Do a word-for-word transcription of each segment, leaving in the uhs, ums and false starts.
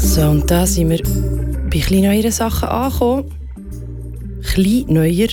So, und da sind wir bei etwas neueren Sachen angekommen. Etwas neuer.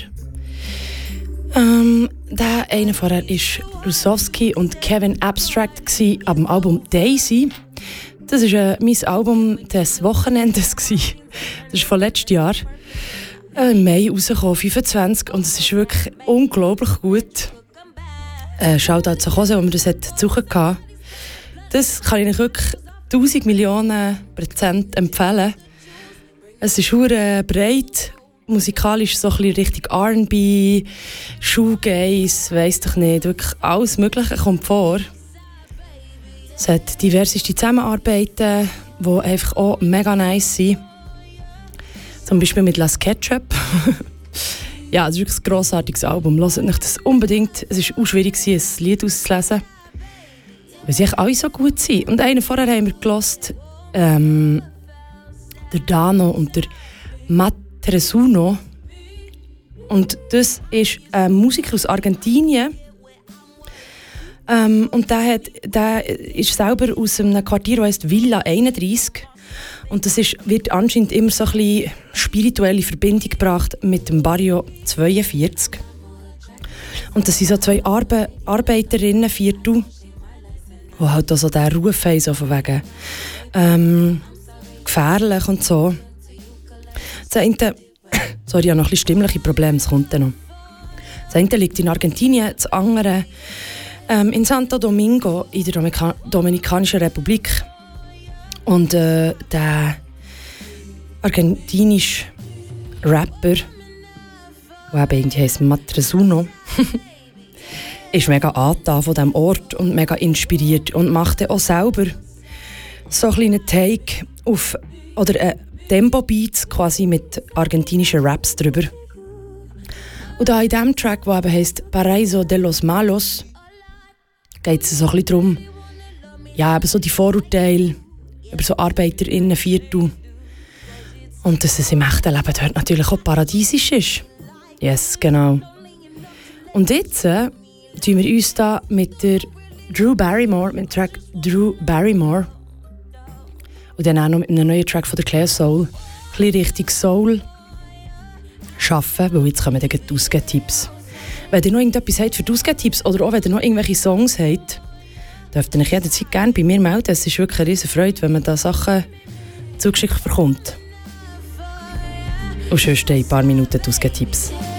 Ähm, der eine vorher war Rusowski und Kevin Abstract gewesen, ab dem Album Daisy. Das war äh, mein Album des Wochenendes gewesen. Das ist von letztem Jahr. Äh, Im Mai rausgekommen, fünfundzwanzig. Und es ist wirklich unglaublich gut. Äh, Shoutout zu Jose, wo mir das hat zu suchen hatte. Das kann ich euch wirklich tausend Millionen Prozent empfehlen. Es ist hure breit, musikalisch so ein bisschen Richtung R and B, Shoegaze, weiss doch nicht, wirklich alles Mögliche kommt vor. Es hat diverseste Zusammenarbeiten, die einfach auch mega nice sind. Zum Beispiel mit Las Ketchup. Ja, das ist wirklich ein grossartiges Album. Hört euch das unbedingt. Es war auch schwierig, ein Lied auszulesen, weil sie alle so gut sind. Und einen vorher haben wir gehört, ähm, der Dano und der Matresuno. Und das ist ein Musiker aus Argentinien. Ähm, und der, hat, der ist selber aus einem Quartier, das heisst Villa einunddreissig. Und das ist, wird anscheinend immer so ein bisschen spirituelle Verbindung gebracht mit dem Barrio zweiundvierzig. Und das sind so zwei Arbe- Arbeiterinnen, Viertel, die halt auch so diesen Ruf haben, so von wegen ähm, gefährlich und so. Das eine, sorry, ich habe noch ein bisschen stimmliche Probleme, das kommt dann noch. Das eine liegt in Argentinien, das andere ähm, in Santo Domingo in der Dominika- Dominikanischen Republik. Und äh, der argentinische Rapper, der eben irgendwie heisst Matresuno, ist mega angetan von diesem Ort und mega inspiriert und macht auch selber so einen kleinen Take auf, oder äh, Tempo-Beats quasi mit argentinischen Raps drüber. Und da in diesem Track, der eben heisst Paraíso de los Malos, geht es so ein bisschen darum, ja, eben so die Vorurteile über so ArbeiterInnen-Viertel. Und dass es im echten Leben dort natürlich auch paradiesisch ist. Yes, genau. Und jetzt äh, tun wir uns da mit der Drew Barrymore, mit dem Track Drew Barrymore und dann auch noch mit einem neuen Track von der Claire Soul, ein bisschen Richtung Soul arbeiten, weil jetzt kommen dann die Ausgabe-Tipps. Wenn ihr noch irgendetwas habt für die Ausgabe-Tipps oder auch wenn ihr noch irgendwelche Songs habt, dürft ihr euch jederzeit gerne bei mir melden. Es ist wirklich eine riesen Freude, wenn man da Sachen zugeschickt bekommt. Und sonst in ein paar Minuten die Ausgabe-Tipps.